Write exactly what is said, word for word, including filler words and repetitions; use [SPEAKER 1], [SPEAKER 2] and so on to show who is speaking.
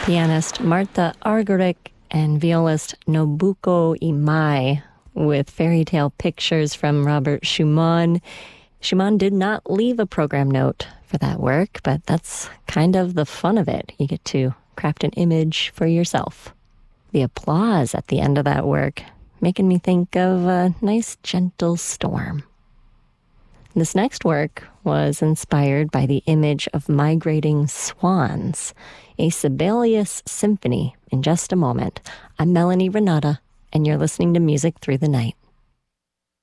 [SPEAKER 1] pianist Martha Argerich and violist Nobuko Imai with fairy tale pictures from Robert Schumann. Schumann did not leave a program note for that work, but that's kind of the fun of it. You get to craft an image for yourself. The applause at the end of that work making me think of a nice gentle storm. This next work was inspired by the image of migrating swans, a Sibelius symphony in just a moment. I'm Melanie Renata, and you're listening to Music Through the Night.